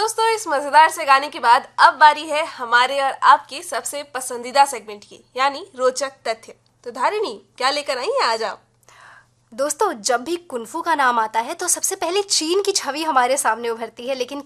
दोस्तों, इस मजेदार से गाने के बाद अब बारी है हमारे और आपके सबसे पसंदीदा सेगमेंट की, यानी रोचक तथ्य। तो धारिणी, क्या लेकर आई हैं आज आप? दोस्तों, जब भी कुंफू का नाम आता है तो सबसे पहले चीन की छवि हमारे सामने उभरती है, लेकिन